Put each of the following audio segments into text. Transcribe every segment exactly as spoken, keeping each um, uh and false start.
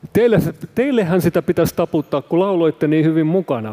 Teille, teillehän sitä pitäisi taputtaa, kun lauloitte niin hyvin mukana.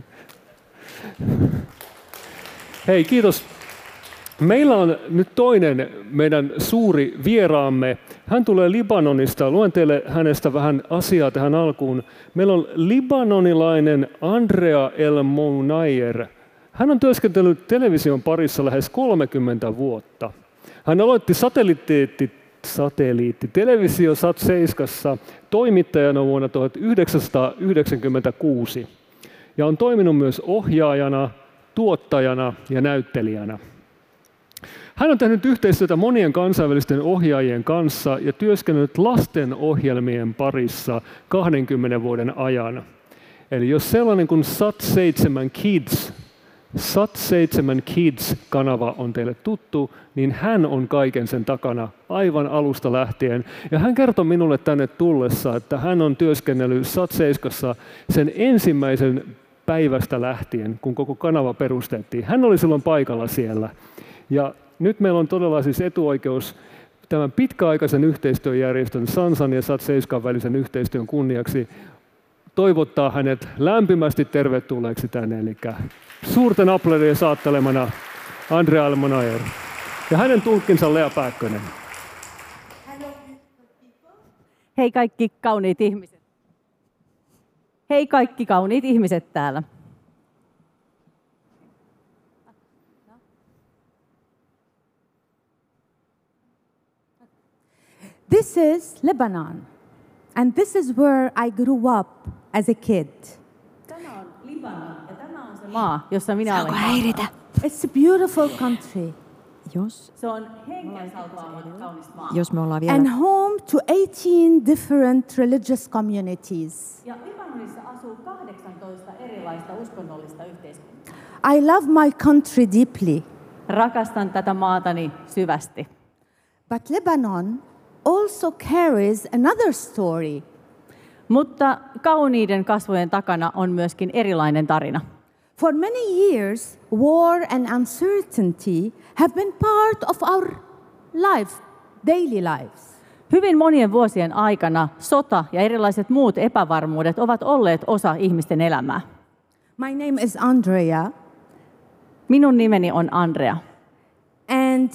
Hei, kiitos. Meillä on nyt toinen meidän suuri vieraamme. Hän tulee Libanonista. Luen teille hänestä vähän asiaa tähän alkuun. Meillä on libanonilainen Andrea El Mounayer. Hän on työskennellyt television parissa lähes kolmekymmentä vuotta. Hän aloitti satelliitti, satelliitti televisio Sat seitsemässä toimittajana vuonna tuhatyhdeksänsataayhdeksänkymmentäkuusi ja on toiminut myös ohjaajana, tuottajana ja näyttelijänä. Hän on tehnyt yhteistyötä monien kansainvälisten ohjaajien kanssa ja työskennellyt lastenohjelmien parissa kahdenkymmenen vuoden ajan. Eli jos sellainen kuin Sat seitsemän Kids, Sat seitsemän Kids-kanava on teille tuttu, niin hän on kaiken sen takana aivan alusta lähtien. Ja hän kertoi minulle tänne tullessa, että hän on työskennellyt Sat seitsemässä sen ensimmäisen päivästä lähtien, kun koko kanava perustettiin. Hän oli silloin paikalla siellä. Ja nyt meillä on todella siis etuoikeus tämän pitkäaikaisen yhteistyöjärjestön Sansan ja Sat seitsemän välisen yhteistyön kunniaksi toivottaa hänet lämpimästi tervetulleeksi tänne. Eli suurten aplodien saattelemana Andrea El Mounayer ja hänen tulkkinsa Lea Pääkkönen. Hei kaikki kauniit ihmiset. Hei kaikki kauniit ihmiset täällä. This is Lebanon, and this is where I grew up as a kid. Tämä on Libanon ja tämä on se maa, jossa minä olen. It's a beautiful country. Jos, Se on henken salpaava kaunis maa. jos me ollaan vielä... And home to eighteen different religious communities. Ja Libanonissa asuu kahdeksantoista erilaista uskonnollista yhteiskuntaa. I love my country deeply, Rakastan tätä maatani syvästi. but Lebanon also carries another story. Mutta kauniiden kasvojen takana on myöskin erilainen tarina. For many years, war and uncertainty have been part of our life, daily lives. Hyvin monien vuosien aikana sota ja erilaiset muut epävarmuudet ovat olleet osa ihmisten elämää. My name is Andrea, Minun nimeni on Andrea. and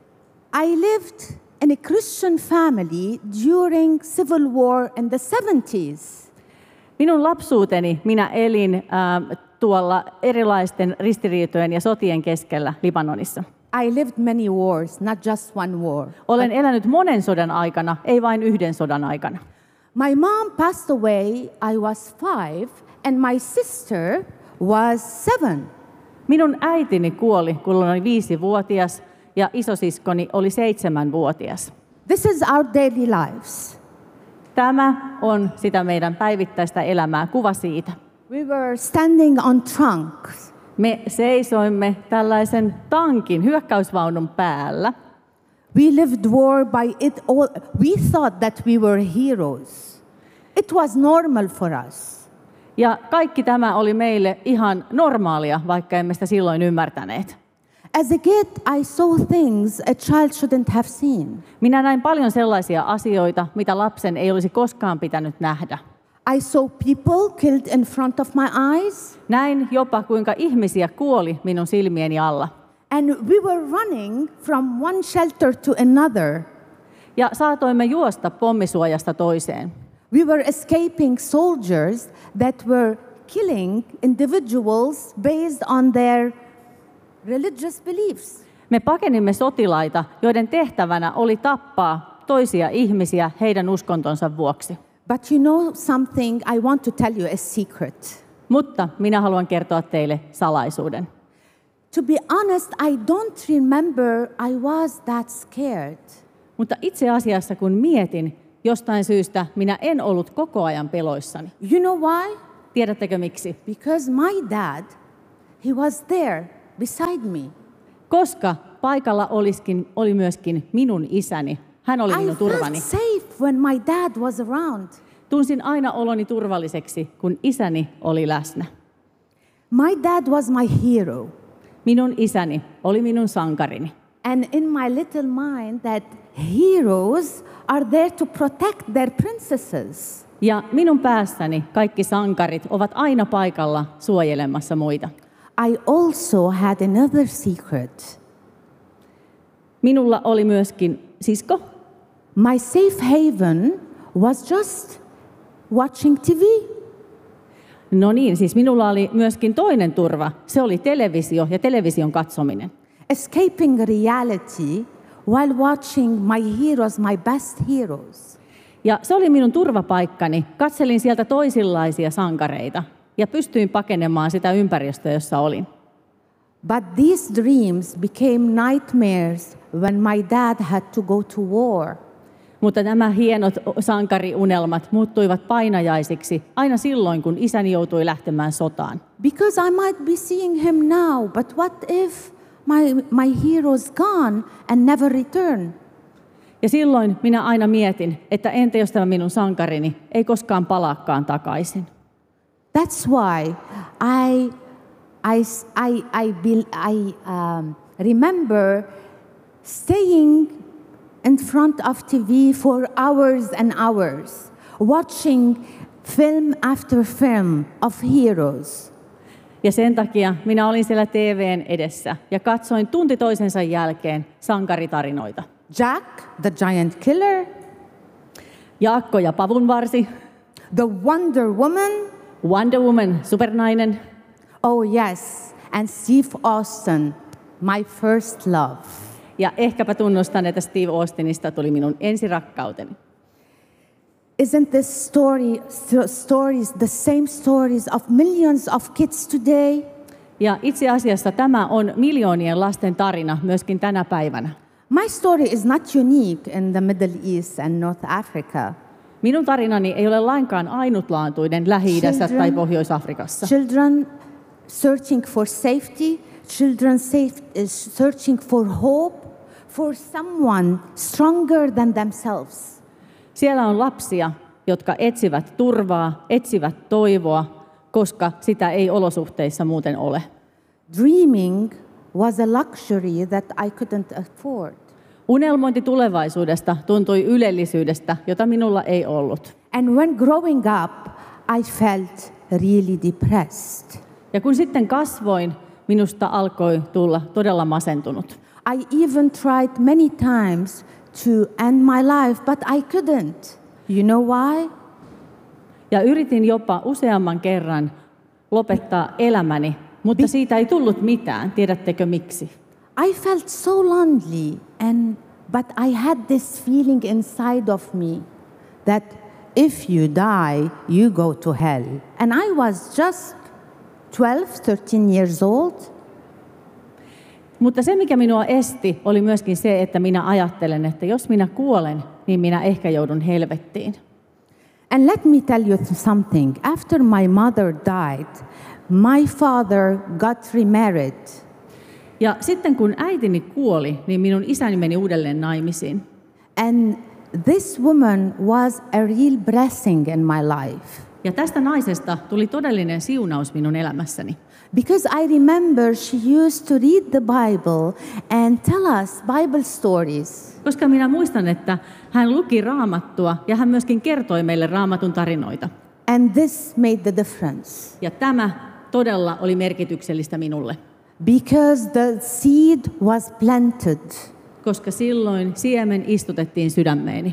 I lived in a Christian family during civil war in the seventies. Minun lapsuuteni minä elin äh, tuolla erilaisten ristiriitojen ja sotien keskellä Libanonissa. I lived many wars, not just one war. Olen elänyt monen sodan aikana, ei vain yhden sodan aikana. My mom passed away, I was five, and my sister was seven. Minun äitini kuoli, kun olin viisivuotias, ja isosiskoni oli seitsemänvuotias. This is our daily lives. Tämä on sitä meidän päivittäistä elämää, kuva siitä. We were standing on trunks. Me seisoimme tällaisen tankin, hyökkäysvaunun päällä. We lived war by it all. We thought that we were heroes. It was normal for us. Ja kaikki tämä oli meille ihan normaalia, vaikka emme sitä silloin ymmärtäneet. As a kid, I saw things a child shouldn't have seen. Minä näin paljon sellaisia asioita, mitä lapsen ei olisi koskaan pitänyt nähdä. I saw people killed in front of my eyes, Näin jopa, kuinka ihmisiä kuoli minun silmieni alla. and we were running from one shelter to another. Ja saatoimme juosta pommisuojasta toiseen. We were escaping soldiers that were killing individuals based on their religious beliefs. Me pakenimme sotilaita, joiden tehtävänä oli tappaa toisia ihmisiä heidän uskontonsa vuoksi. But you know something, I want to tell you a secret. Mutta minä haluan kertoa teille salaisuuden. To be honest, I don't remember I was that scared. Mutta itse asiassa kun mietin, jostain syystä minä en ollut koko ajan peloissani. You know why? Tiedättekö miksi? Because my dad, he was there beside me. Koska paikalla oliskin, oli myöskin minun isäni. Hän oli I minun felt turvani. safe when my dad was around. Tunsin aina oloni turvalliseksi, kun isäni oli läsnä. My dad was my hero. Minun isäni oli minun sankarini. And in my little mind that heroes are there to protect their princesses. Ja minun päässäni kaikki sankarit ovat aina paikalla suojelemassa muita. I also had another secret. Minulla oli myöskin sisko. My safe haven was just watching T V. No niin, siis minulla oli myöskin toinen turva. Se oli televisio ja television katsominen. Escaping reality while watching my heroes, my best heroes. Ja se oli minun turvapaikkani. Katselin sieltä toisenlaisia sankareita ja pystyin pakenemaan sitä ympäristöä, jossa olin. But these dreams became nightmares when my dad had to go to war. Mutta nämä hienot sankariunelmat muuttuivat painajaisiksi aina silloin, kun isäni joutui lähtemään sotaan. Because I might be seeing him now, but what if my, my hero's gone and never return? Ja silloin minä aina mietin, että entä jos tämä minun sankarini ei koskaan palaakaan takaisin. That's why I, I, I, I, I um, remember staying in front of T V for hours and hours, watching film after film of heroes. Ja sen takia minä olin siellä T V:n edessä ja katsoin tunti toisensa jälkeen sankaritarinoita. Jack, the giant killer. Jaakko ja pavunvarsi. The Wonder Woman. Wonder Woman, supernainen. Oh yes, and Steve Austin, my first love. Ja ehkäpä tunnustan, että Steve Austinista tuli minun ensirakkauteni. Isn't this story stories the same stories of millions of kids today? Ja itse asiassa tämä on miljoonien lasten tarina myöskin tänä päivänä. My story is not unique in the Middle East and North Africa. Minun tarinani ei ole lainkaan ainutlaatuinen Lähi-idässä tai Pohjois-Afrikassa. Children searching for safety, children safe, searching for hope, for someone stronger than themselves. Siellä on lapsia, jotka etsivät turvaa, etsivät toivoa, koska sitä ei olosuhteissa muuten ole. Dreaming was a luxury that I couldn't afford. Unelmointi tulevaisuudesta tuntui ylellisyydestä, jota minulla ei ollut. And when growing up, I felt really depressed. Ja kun sitten kasvoin, minusta alkoi tulla todella masentunut. I even tried many times to end my life, but I couldn't. You know why? Ja yritin jopa useamman kerran lopettaa elämäni, mutta siitä ei tullut mitään. Tiedättekö miksi? I felt so lonely, and but I had this feeling inside of me that if you die, you go to hell. And I was just twelve, thirteen years old. Mutta se, mikä minua esti, oli myöskin se, että minä ajattelen, että jos minä kuolen, niin minä ehkä joudun helvettiin. And let me tell you something. After my mother died, my father got remarried. Ja sitten kun äitini kuoli, niin minun isäni meni uudelleen naimisiin. And this woman was a real blessing in my life. Ja tästä naisesta tuli todellinen siunaus minun elämässäni. Because I remember she used to read the Bible and tell us Bible stories. Koska minä muistan, että hän luki Raamattua ja hän myöskin kertoi meille Raamatun tarinoita. And this made the difference. Ja tämä todella oli merkityksellistä minulle. Because the seed was planted. Koska silloin siemen istutettiin sydämeeni.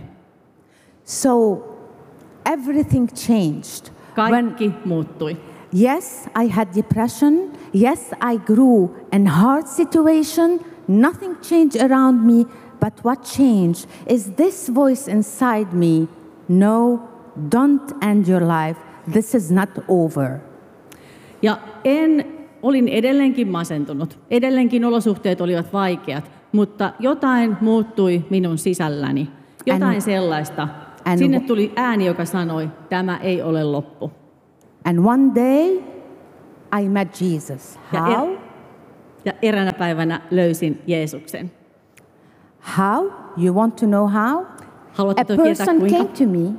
So everything changed. Kaikki when, muuttui. Yes, I had depression. Yes, I grew in hard situation. Nothing changed around me. But what changed is this voice inside me. No, don't end your life. This is not over. Ja en, olin edelleenkin masentunut. Edelleenkin olosuhteet olivat vaikeat, mutta jotain muuttui minun sisälläni. Jotain and, sellaista. And, Sinne tuli ääni, joka sanoi, tämä ei ole loppu. And one day I met Jesus. How? Ja, er, ja eräänä päivänä löysin Jeesuksen. How? You want to know how? Haluatte a person tietää, came to me.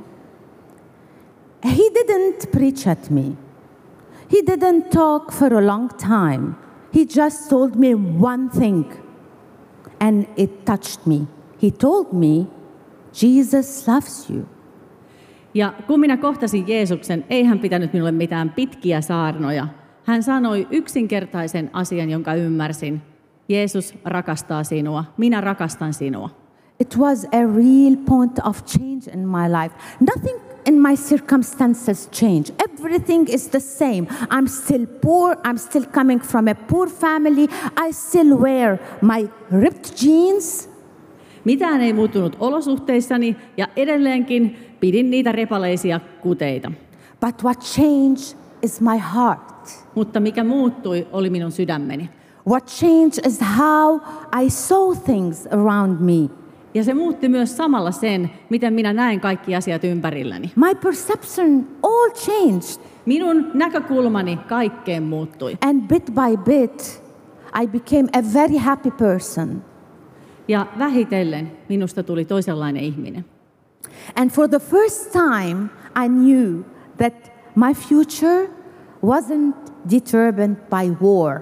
He didn't preach at me. He didn't talk for a long time. He just told me one thing, and it touched me. He told me, Jesus loves you. Ja kun minä kohtasin Jeesuksen, ei hän pitänyt minulle mitään pitkiä saarnoja. Hän sanoi yksinkertaisen asian, jonka ymmärsin. Jeesus rakastaa sinua. Minä rakastan sinua. It was a real point of change in my life. Nothing in my circumstances change. Everything is the same. I'm still poor. I'm still coming from a poor family. I still wear my ripped jeans. Mitään ei muuttunut olosuhteissani ja edelleenkin pidin niitä repaleisia kuteita. But what changed is my heart. Mutta mikä muuttui oli minun sydämeni. What changed is how I saw things around me. Ja se muutti myös samalla sen, miten minä näen kaikki asiat ympärilläni. My perception all changed. Minun näkökulmani kaikkeen muuttui. And bit by bit, I became a very happy person. Ja vähitellen minusta tuli toisenlainen ihminen. And for the first time, I knew that my future wasn't determined by war.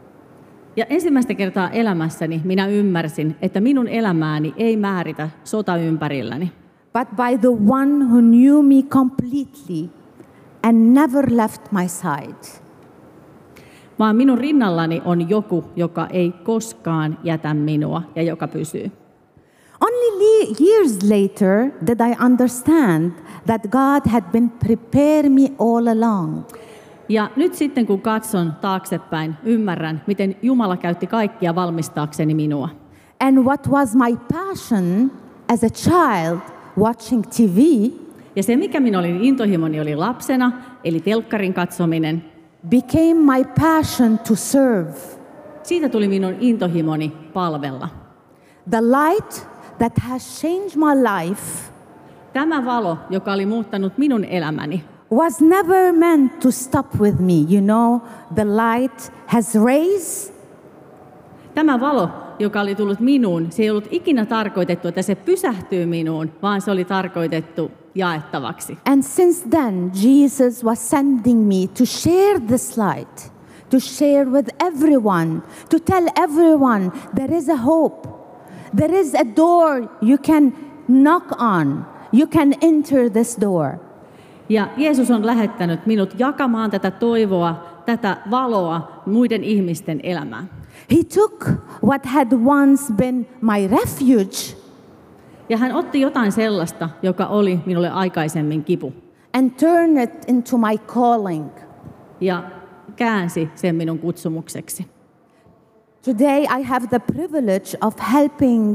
Ja ensimmäistä kertaa elämässäni minä ymmärsin, että minun elämääni ei määritä sota ympärilläni. But by the one who knew me completely and never left my side. Vaan minun rinnallani on joku, joka ei koskaan jätä minua ja joka pysyy. Only years later did I understand that God had been preparing me all along. Ja nyt sitten kun katson taaksepäin, ymmärrän, miten Jumala käytti kaikkia valmistaakseni minua. And what was my passion as a child watching T V ja se, mikä minä olin intohimoni oli lapsena, eli telkkarin katsominen, became my passion to serve. Siitä tuli minun intohimoni palvella. The light that has changed my life Tämä valo, joka oli muuttanut minun elämäni, was never meant to stop with me. You know, the light has rays. Tämä valo, joka oli tullut minuun, se ei ollut ikinä tarkoitettu, että se pysähtyy minuun, vaan se oli tarkoitettu jaettavaksi. And since then, Jesus was sending me to share this light, to share with everyone, to tell everyone there is a hope. There is a door you can knock on. You can enter this door. Ja Jeesus on lähettänyt minut jakamaan tätä toivoa, tätä valoa muiden ihmisten elämään. He took what had once been my refuge. Ja hän otti jotain sellaista, joka oli minulle aikaisemmin kipu. And turned it into my calling. Ja käänsi sen minun kutsumukseksi. Today I have the privilege of helping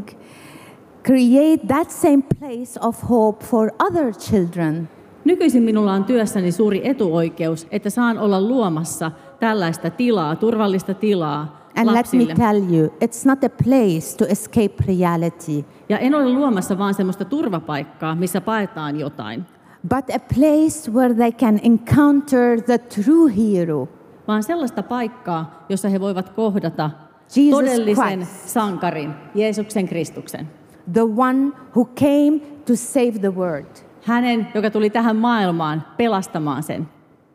create that same place of hope for other children. Nykyisin minulla on työssäni suuri etuoikeus, että saan olla luomassa tällaista tilaa, turvallista tilaa And lapsille. let me tell you, it's not a place to escape reality, Ja en ole luomassa vaan semmoista turvapaikkaa, missä paetaan jotain, but a place where they can encounter the true hero, vaan sellaista paikkaa, jossa he voivat kohdata Jesus todellisen Christ. sankarin, Jeesuksen Kristuksen. the one who came to save the world. Hänen, joka tuli tähän maailmaan pelastamaan sen.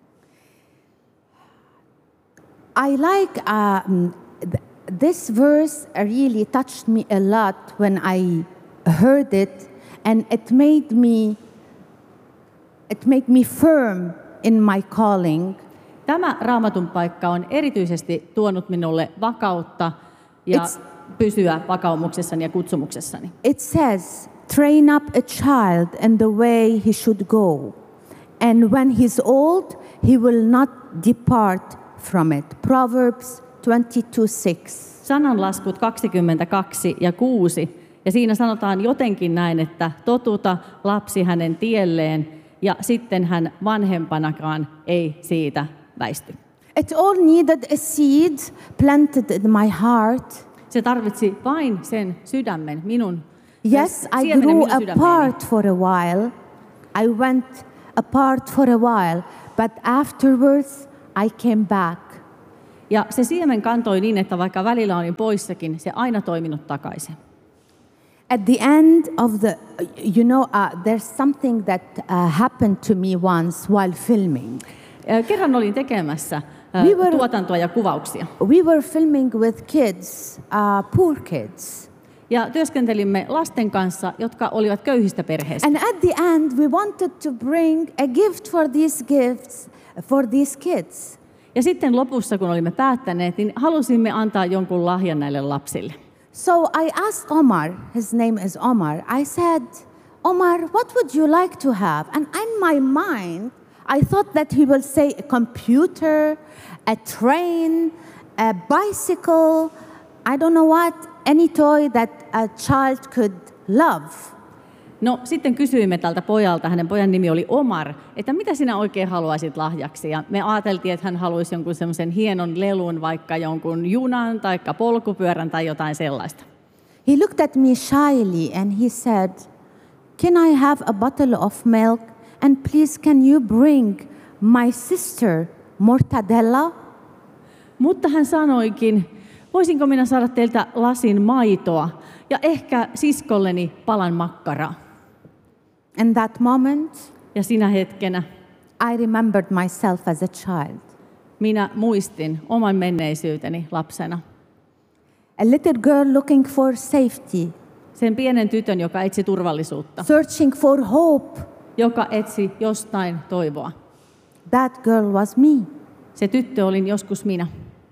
I like um, th- this verse really touched me a lot when I heard it, and it made me it made me firm in my calling. Tämä raamatun paikka on erityisesti tuonut minulle vakautta ja It's- pysyä vakaumuksessani ja kutsumuksessani. It says, "Train up a child in the way he should go, and when he's old, he will not depart from it." Proverbs twenty-two six. Sananlaskut kaksikymmentäkaksi ja kuusi. Ja siinä sanotaan jotenkin näin, että totuta lapsi hänen tielleen ja sitten hän vanhempanakaan ei siitä väisty. It all needed a seed planted in my heart. Se tarvitsi vain sen sydämen, minun Yes, I siemenen grew minun sydämeeni. apart for a while. I went apart for a while, but afterwards I came back. Ja se siemen kantoi niin, että vaikka välillä olin poissakin, se aina toiminut takaisin. At the end of the, you know, uh, there's something that uh, happened to me once while filming. Ö, Kerran olin tekemässä ö, We were- tuotantoa ja kuvauksia. We were filming with kids, uh, poor kids. Ja työskentelimme lasten kanssa, jotka olivat köyhistä perheistä. And at the end, we wanted to bring a gift for these gifts for these kids. Ja sitten lopussa, kun olimme päättäneet, niin halusimme antaa jonkun lahjan näille lapsille. So I asked Omar, his name is Omar, I said, Omar, what would you like to have? And in my mind, I thought that he will say a computer, a train, a bicycle, I don't know what, any toy that a child could love. No sitten kysyimme tältä pojalta, hänen pojan nimi oli Omar, että mitä sinä oikein haluaisit lahjaksi? Ja me ajateltiin, että hän haluaisi jonkun semmoisen hienon lelun, vaikka jonkun junan tai polkupyörän tai jotain sellaista. He looked at me shyly and he said, can I have a bottle of milk? And please can you bring my sister mortadella? Mutta hän sanoikin, voisinko minä saada teiltä lasin maitoa ja ehkä siskolleni palan makkaraa. In that moment, ja sinä hetkenä I remembered myself as a child. Minä muistin oman menneisyyteni lapsena. A little girl looking for safety. Sen pienen tytön, joka etsi turvallisuutta. Searching for hope. Joka etsi jostain toivoa. That girl was me. Se tyttö olin joskus minä.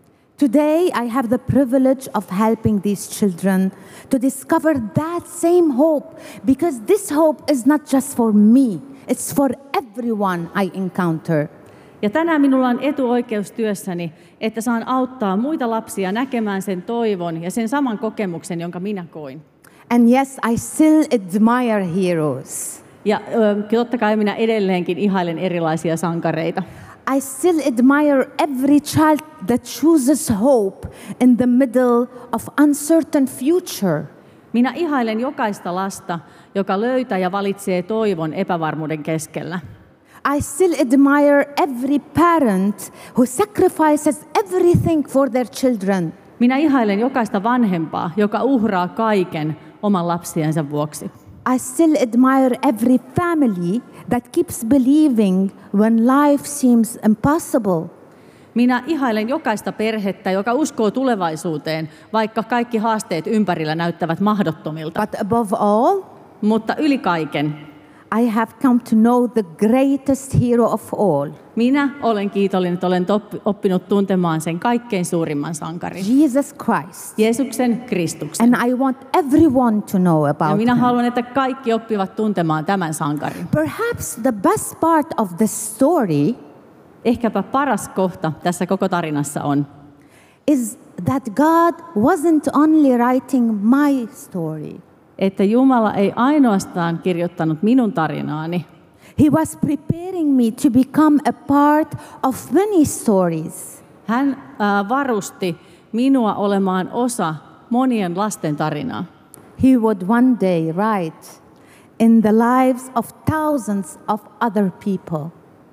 Today I have the privilege of helping these children to discover that same hope, because this hope is not just for me, it's for everyone I encounter. Ja tänään minulla on etuoikeus työssäni, että saan auttaa muita lapsia näkemään sen toivon ja sen saman kokemuksen, jonka minä koin. And yes, I still admire heroes. Ja ö, totta kai minä edelleenkin ihailen erilaisia sankareita. I still admire every child that chooses hope in the middle of uncertain future. Minä ihailen jokaista lasta, joka löytää ja valitsee toivon epävarmuuden keskellä. I still admire every parent who sacrifices everything for their children. Minä ihailen jokaista vanhempaa, joka uhraa kaiken oman lapsiensa vuoksi. I still admire every family that keeps believing when life seems impossible. Minä ihailen jokaista perhettä, joka uskoo tulevaisuuteen, vaikka kaikki haasteet ympärillä näyttävät mahdottomilta. But above all, mutta yli kaiken, I have come to know the greatest hero of all. Minä olen kiitollinen, että olen oppinut tuntemaan sen kaikkein suurimman sankarin. Jesus Christ. Jeesuksen Kristuksen. And I want everyone to know about ja minä him. haluan, että kaikki oppivat tuntemaan tämän sankarin. Perhaps the best part of the story, ehkäpä paras kohta tässä koko tarinassa on, is that God wasn't only writing my story. Että Jumala ei ainoastaan kirjoittanut minun tarinaani. He was preparing me to become a part of many stories. Hän äh, varusti minua olemaan osa monien lasten tarinaa. He would one day write in the lives of thousands of other people.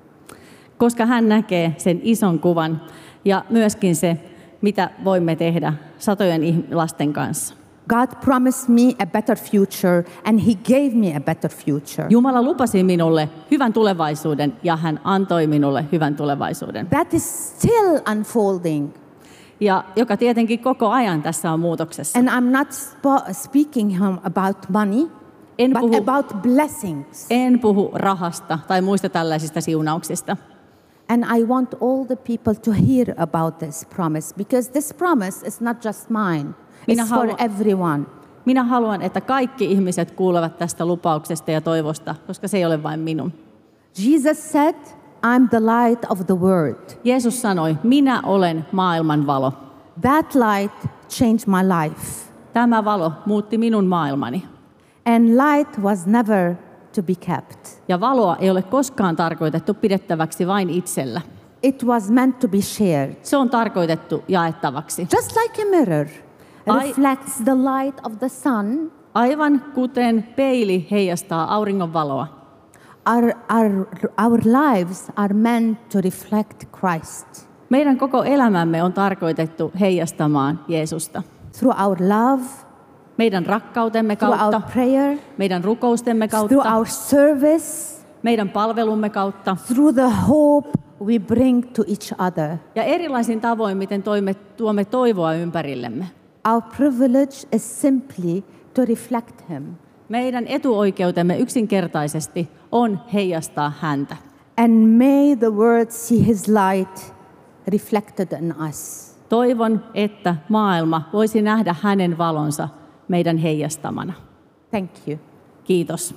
Koska hän näkee sen ison kuvan ja myöskin se, mitä voimme tehdä satojen lasten kanssa. God promised me a better future and he gave me a better future. Jumala lupasi minulle hyvän tulevaisuuden ja hän antoi minulle hyvän tulevaisuuden. That is still unfolding. Ja joka tietenkin koko ajan tässä on muutoksessa. And I'm not sp- speaking about money, en but puhu, about blessings. En puhu rahasta tai muista tällaisista siunauksista. And I want all the people to hear about this promise, because this promise is not just mine. Minä It's for haluan, everyone. Minä haluan, että kaikki ihmiset kuulevat tästä lupauksesta ja toivosta, koska se ei ole vain minun. Jesus said, I'm the light of the world. Jeesus sanoi, minä olen maailman valo. That light changed my life. Tämä valo muutti minun maailmani. And light was never to be kept. Ja valoa ei ole koskaan tarkoitettu pidettäväksi vain itsellä. It was meant to be shared. Se on tarkoitettu jaettavaksi. Just like a mirror reflects the light of the sun. Aivan kuten peili heijastaa auringon valoa. Our, our, our lives are meant to reflect Christ. Meidän koko elämämme on tarkoitettu heijastamaan Jeesusta. Through our love, meidän rakkautemme kautta, through our prayer, meidän rukoustemme kautta, through our service, meidän palvelumme kautta, through the hope we bring to each other. Ja erilaisin tavoin, miten toimme, tuomme toivoa ympärillemme. Our privilege is simply to reflect him. Meidän etuoikeutemme yksinkertaisesti on heijastaa häntä. And may the world see his light reflected in us. Toivon, että maailma voisi nähdä hänen valonsa meidän heijastamana. Thank you. Kiitos.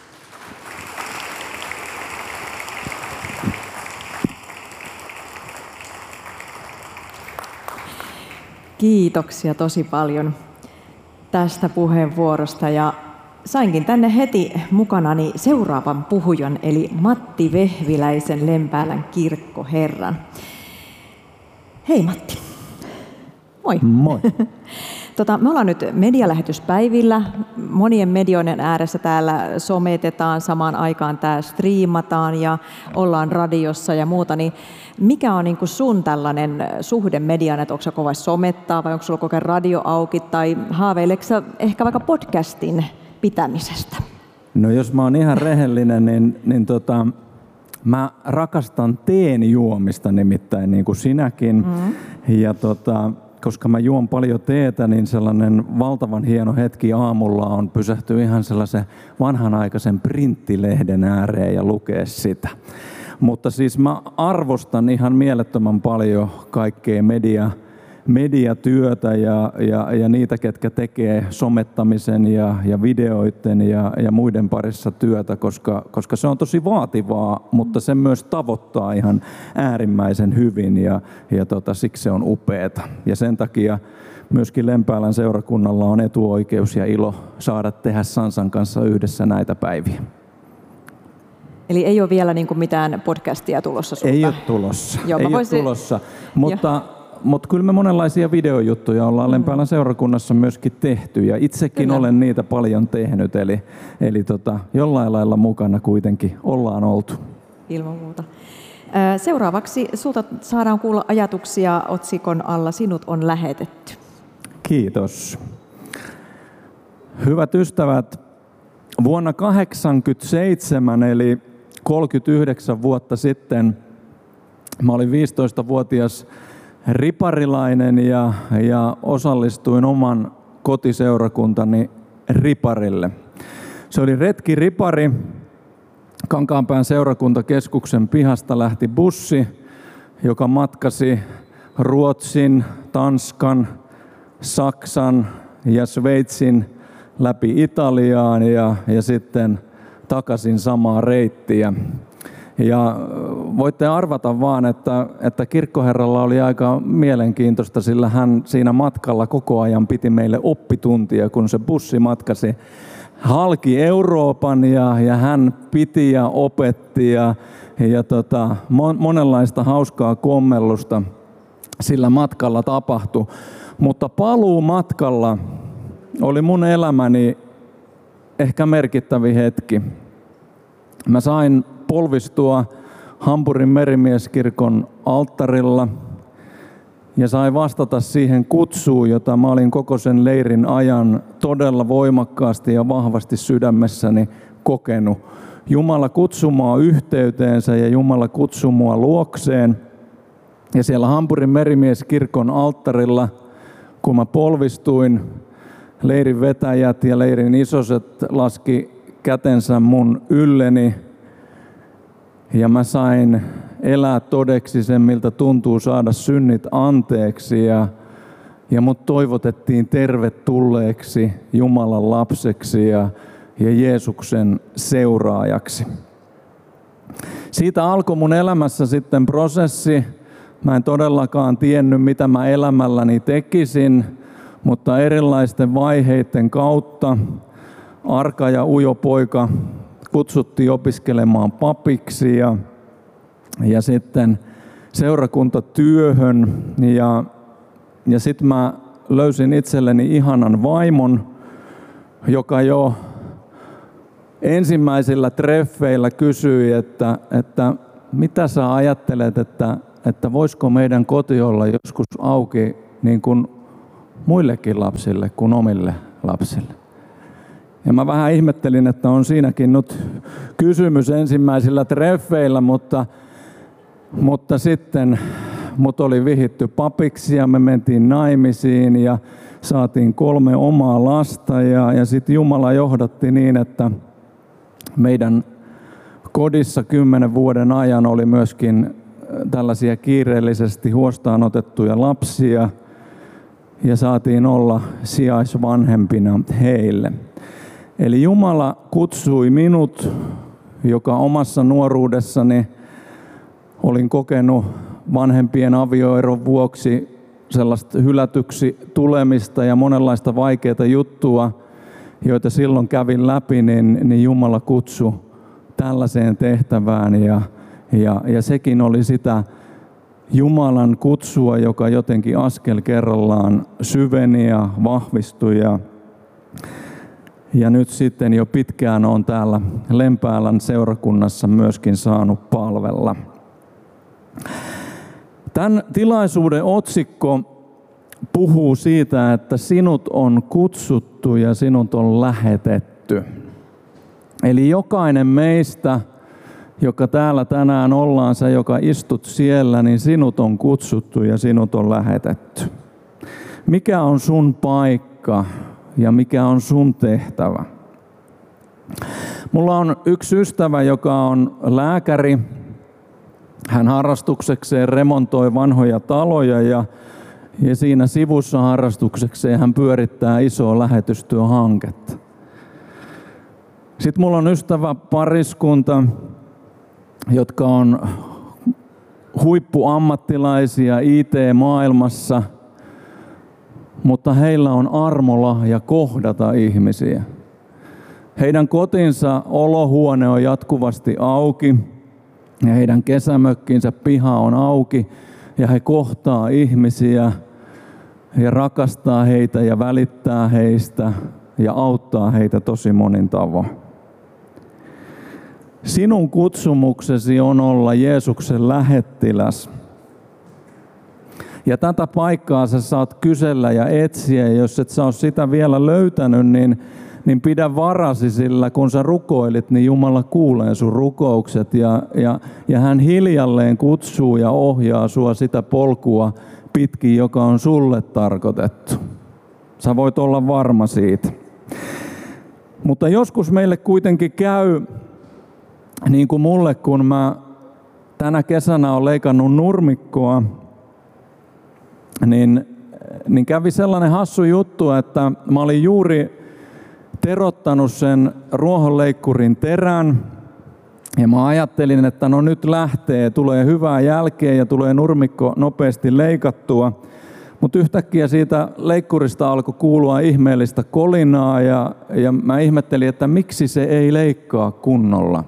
Kiitoksia tosi paljon tästä puheenvuorosta ja sainkin tänne heti mukanani seuraavan puhujan eli Matti Vehviläisen Lempäälän kirkkoherran. Hei Matti. Moi. Moi. Tota, me ollaan nyt medialähetyspäivillä. Monien medioiden ääressä täällä sometetaan, samaan aikaan tää striimataan ja ollaan radiossa ja muuta. Niin mikä on niin kuin sun tällainen suhde mediaan, että onko sä kova somettaa vai onko sulla koko radio auki tai haaveileeko sä ehkä vaikka podcastin pitämisestä? No jos mä oon ihan rehellinen, niin, niin tota, mä rakastan teen juomista nimittäin niin kuin sinäkin. Mm-hmm. Ja tota, koska mä juon paljon teetä, niin sellainen valtavan hieno hetki aamulla on pysähtyä ihan sellaisen vanhanaikaisen printtilehden ääreen ja lukea sitä. Mutta siis mä arvostan ihan mielettömän paljon kaikkea media, mediatyötä ja, ja, ja niitä, ketkä tekee somettamisen ja, ja videoiden ja, ja muiden parissa työtä, koska, koska se on tosi vaativaa, mutta se myös tavoittaa ihan äärimmäisen hyvin ja, ja tota, siksi se on upeeta. Ja sen takia myöskin Lempäälän seurakunnalla on etuoikeus ja ilo saada tehdä Sansan kanssa yhdessä näitä päiviä. Eli ei ole vielä niin kuin mitään podcastia tulossa sulta? Ei ole tulossa, Joo, ei voisin... ole tulossa. Mutta, mutta kyllä me monenlaisia videojuttuja ollaan Lempäälän seurakunnassa myöskin tehty ja itsekin kyllä. olen niitä paljon tehnyt. Eli, eli tota, jollain lailla mukana kuitenkin ollaan oltu. Ilman muuta. Seuraavaksi sulta saadaan kuulla ajatuksia otsikon alla Sinut on lähetetty. Kiitos. Hyvät ystävät, vuonna kahdeksankymmentäseitsemän eli kolmekymmentäyhdeksän vuotta sitten mä olin viisitoistavuotias riparilainen ja, ja osallistuin oman kotiseurakuntani riparille. Se oli retki ripari. Kankaanpään seurakuntakeskuksen pihasta lähti bussi, joka matkasi Ruotsin, Tanskan, Saksan ja Sveitsin läpi Italiaan ja, ja sitten takaisin samaa reittiä. Ja voitte arvata vaan, että, että kirkkoherralla oli aika mielenkiintoista, sillä hän siinä matkalla koko ajan piti meille oppituntia, kun se bussi matkasi halki Euroopan ja, ja hän piti ja opetti ja, ja tota, mon, monenlaista hauskaa kommellusta sillä matkalla tapahtui. Mutta paluu matkalla oli mun elämäni ehkä merkittävin hetki. Mä sain polvistua Hampurin merimieskirkon alttarilla ja sain vastata siihen kutsuun, jota mä olin koko sen leirin ajan todella voimakkaasti ja vahvasti sydämessäni kokenut. Jumala kutsui mua yhteyteensä ja Jumala kutsui mua luokseen. Ja siellä Hampurin merimieskirkon alttarilla, kun mä polvistuin, leirin vetäjät ja leirin isoset laski kätensä mun ylleni ja mä sain elää todeksi sen, miltä tuntuu saada synnit anteeksi ja, ja mut toivotettiin tervetulleeksi Jumalan lapseksi ja, ja Jeesuksen seuraajaksi. Siitä alkoi mun elämässä sitten prosessi. Mä en todellakaan tiennyt, mitä mä elämälläni tekisin, mutta erilaisten vaiheiden kautta arka ja ujo poika kutsuttiin opiskelemaan papiksi ja, ja sitten seurakuntatyöhön. Ja, ja sitten mä löysin itselleni ihanan vaimon, joka jo ensimmäisillä treffeillä kysyi, että, että mitä sä ajattelet, että, että voisiko meidän koti olla joskus auki niin kuin muillekin lapsille kuin omille lapsille. Ja mä vähän ihmettelin, että on siinäkin nyt kysymys ensimmäisillä treffeillä, mutta, mutta sitten mut oli vihitty papiksi ja me mentiin naimisiin ja saatiin kolme omaa lasta ja, ja sitten Jumala johdatti niin, että meidän kodissa kymmenen vuoden ajan oli myöskin tällaisia kiireellisesti huostaan otettuja lapsia ja saatiin olla sijaisvanhempina heille. Eli Jumala kutsui minut, joka omassa nuoruudessani olin kokenut vanhempien avioeron vuoksi sellaista hylätyksi tulemista ja monenlaista vaikeaa juttua, joita silloin kävin läpi, niin, niin Jumala kutsui tällaiseen tehtävään ja, ja, ja sekin oli sitä Jumalan kutsua, joka jotenkin askel kerrallaan syveni ja vahvistui ja, ja nyt sitten jo pitkään olen täällä Lempäälän seurakunnassa myöskin saanut palvella. Tämän tilaisuuden otsikko puhuu siitä, että sinut on kutsuttu ja sinut on lähetetty. Eli jokainen meistä, joka täällä tänään ollaan, sä joka istut siellä, niin sinut on kutsuttu ja sinut on lähetetty. Mikä on sun paikka ja mikä on sun tehtävä? Mulla on yksi ystävä, joka on lääkäri. Hän harrastuksekseen remontoi vanhoja taloja ja, ja siinä sivussa harrastuksekseen hän pyörittää isoa lähetystyöhanketta. Sitten mulla on ystävä pariskunta, jotka on huippuammattilaisia I T-maailmassa, mutta heillä on armolahja kohdata ihmisiä. Heidän kotinsa olohuone on jatkuvasti auki ja heidän kesämökkinsä piha on auki ja he kohtaa ihmisiä ja rakastaa heitä ja välittää heistä ja auttaa heitä tosi monin tavoin. Sinun kutsumuksesi on olla Jeesuksen lähettiläs. Ja tätä paikkaa sä saat kysellä ja etsiä, ja jos et sä ole sitä vielä löytänyt, niin, niin pidä varasi, sillä kun sä rukoilit, niin Jumala kuulee sun rukoukset ja, ja, ja hän hiljalleen kutsuu ja ohjaa sua sitä polkua pitkin, joka on sulle tarkoitettu. Sä voit olla varma siitä. Mutta joskus meille kuitenkin käy, niin kuin mulle, kun mä tänä kesänä olen leikannut nurmikkoa, niin, niin kävi sellainen hassu juttu, että mä olin juuri terottanut sen ruohonleikkurin terän ja mä ajattelin, että no nyt lähtee, tulee hyvää jälkeä ja tulee nurmikko nopeasti leikattua. Mutta yhtäkkiä siitä leikkurista alkoi kuulua ihmeellistä kolinaa ja, ja mä ihmettelin, että miksi se ei leikkaa kunnolla.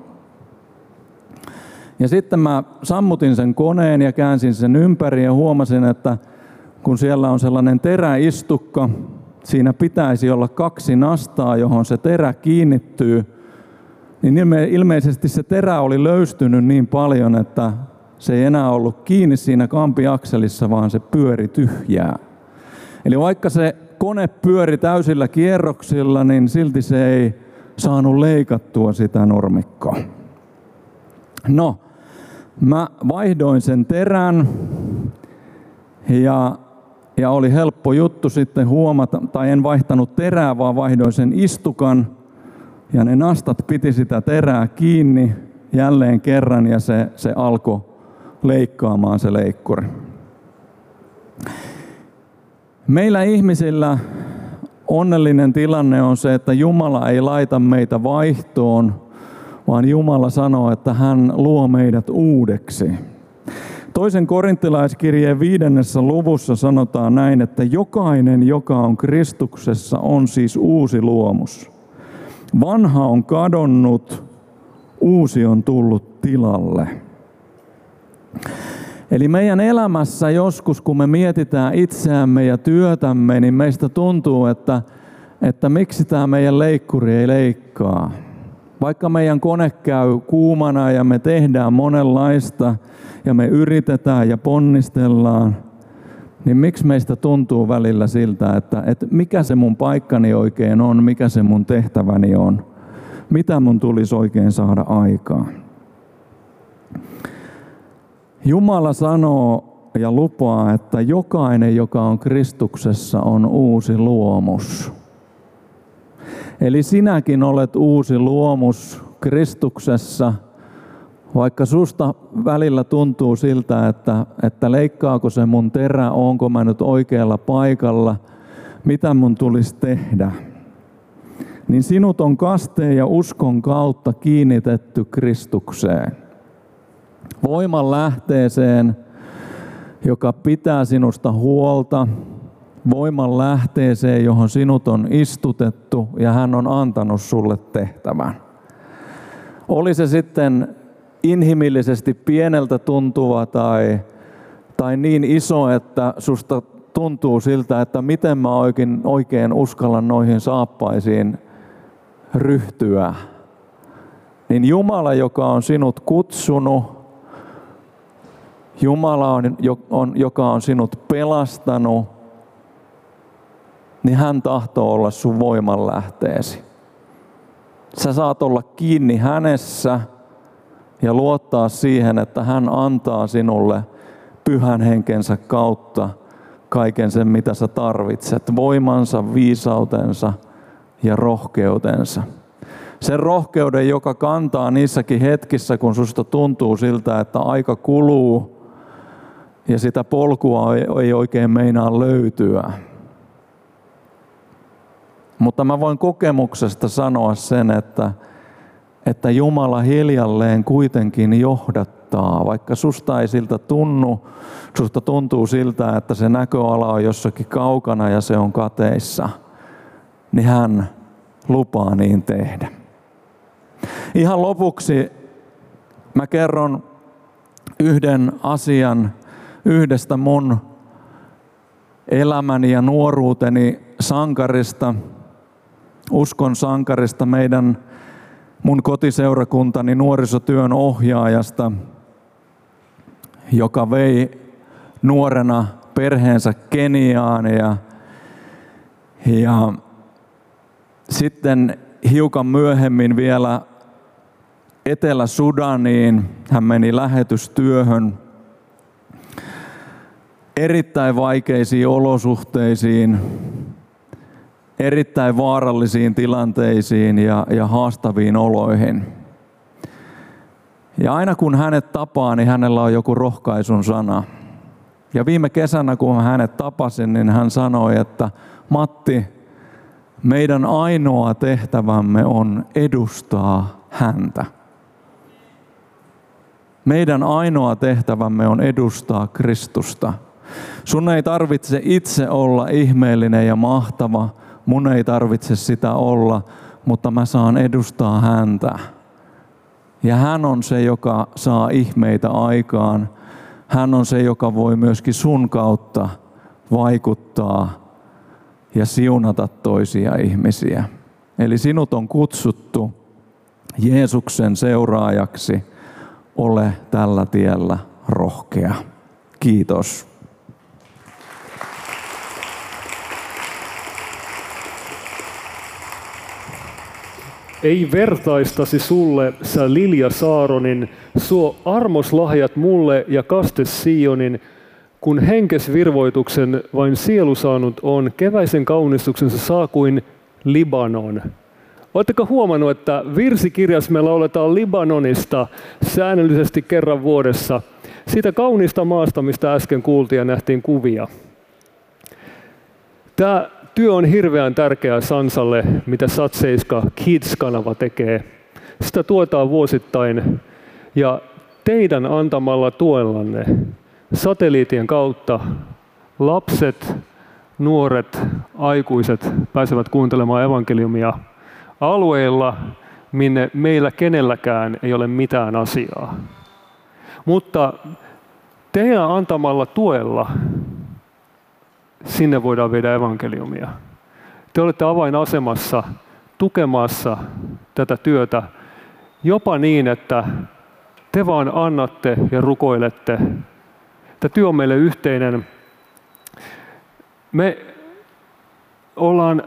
Ja sitten mä sammutin sen koneen ja käänsin sen ympäri ja huomasin, että kun siellä on sellainen teräistukka, siinä pitäisi olla kaksi nastaa, johon se terä kiinnittyy, niin ilmeisesti se terä oli löystynyt niin paljon, että se ei enää ollut kiinni siinä kampiakselissa, vaan se pyöri tyhjää. Eli vaikka se kone pyöri täysillä kierroksilla, niin silti se ei saanut leikattua sitä nurmikkoa. No, mä vaihdoin sen terän ja, ja oli helppo juttu sitten huomata, tai en vaihtanut terää, vaan vaihdoin sen istukan ja ne nastat piti sitä terää kiinni jälleen kerran ja se, se alkoi leikkaamaan se leikkuri. Meillä ihmisillä onnellinen tilanne on se, että Jumala ei laita meitä vaihtoon, vaan Jumala sanoo, että hän luo meidät uudeksi. Toisen korinttilaiskirjeen viidennessä luvussa sanotaan näin, että jokainen, joka on Kristuksessa, on siis uusi luomus. Vanha on kadonnut, uusi on tullut tilalle. Eli meidän elämässä joskus, kun me mietitään itseämme ja työtämme, niin meistä tuntuu, että, että miksi tämä meidän leikkuri ei leikkaa. Vaikka meidän kone käy kuumana ja me tehdään monenlaista ja me yritetään ja ponnistellaan, niin miksi meistä tuntuu välillä siltä, että, että mikä se mun paikkani oikein on, mikä se mun tehtäväni on, mitä mun tulisi oikein saada aikaan. Jumala sanoo ja lupaa, että jokainen, joka on Kristuksessa, on uusi luomus. Eli sinäkin olet uusi luomus Kristuksessa, vaikka susta välillä tuntuu siltä, että, että leikkaako se mun terä, onko mä nyt oikealla paikalla, mitä mun tulisi tehdä. Niin sinut on kasteen ja uskon kautta kiinnitetty Kristukseen. Voiman lähteeseen, joka pitää sinusta huolta, voiman lähteeseen, johon sinut on istutettu ja hän on antanut sulle tehtävän. Oli se sitten inhimillisesti pieneltä tuntuva tai, tai niin iso, että susta tuntuu siltä, että miten mä oikein, oikein uskallan noihin saappaisiin ryhtyä. Niin Jumala, joka on sinut kutsunut, Jumala, on, on, joka on sinut pelastanut, niin hän tahtoo olla sun voimanlähteesi. Sä saat olla kiinni hänessä ja luottaa siihen, että hän antaa sinulle pyhän henkensä kautta kaiken sen, mitä sä tarvitset. Voimansa, viisautensa ja rohkeutensa. Sen rohkeuden, joka kantaa niissäkin hetkissä, kun susta tuntuu siltä, että aika kuluu ja sitä polkua ei oikein meinaa löytyä. Mutta mä voin kokemuksesta sanoa sen, että, että Jumala hiljalleen kuitenkin johdattaa. Vaikka susta ei siltä tunnu, susta tuntuu siltä, että se näköala on jossakin kaukana ja se on kateissa, niin hän lupaa niin tehdä. Ihan lopuksi mä kerron yhden asian yhdestä mun elämäni ja nuoruuteni sankarista, uskon sankarista, meidän mun kotiseurakuntani nuorisotyön ohjaajasta, joka vei nuorena perheensä Keniaan ja, ja sitten hiukan myöhemmin vielä Etelä-Sudaniin. Hän meni lähetystyöhön erittäin vaikeisiin olosuhteisiin, erittäin vaarallisiin tilanteisiin ja, ja haastaviin oloihin. Ja aina kun hänet tapaa, niin hänellä on joku rohkaisun sana. Ja viime kesänä, kun hänet tapasin, niin hän sanoi, että Matti, meidän ainoa tehtävämme on edustaa häntä. Meidän ainoa tehtävämme on edustaa Kristusta. Sun ei tarvitse itse olla ihmeellinen ja mahtava, mun ei tarvitse sitä olla, mutta mä saan edustaa häntä. Ja hän on se, joka saa ihmeitä aikaan. Hän on se, joka voi myöskin sun kautta vaikuttaa ja siunata toisia ihmisiä. Eli sinut on kutsuttu Jeesuksen seuraajaksi. Ole tällä tiellä rohkea. Kiitos. Ei vertaistasi sulle, sä Lilja Saaronin, suo armoslahjat mulle ja kaste Sionin, kun henkesvirvoituksen vain sielu saanut on, keväisen kaunistuksensa saa kuin Libanon. Oletteko huomannut, että virsikirjassa me lauletaan Libanonista säännöllisesti kerran vuodessa, siitä kauniista maasta, mistä äsken kuultiin ja nähtiin kuvia. Tämä työ on hirveän tärkeää Sansalle, mitä Satseiska Kids-kanava tekee. Sitä tuetaan vuosittain ja teidän antamalla tuellanne satelliitien kautta lapset, nuoret, aikuiset pääsevät kuuntelemaan evankeliumia alueilla, minne meillä kenelläkään ei ole mitään asiaa. Mutta teidän antamalla tuella sinne voidaan viedä evankeliumia. Te olette avainasemassa tukemassa tätä työtä jopa niin, että te vaan annatte ja rukoilette. Tämä työ on meille yhteinen. Me ollaan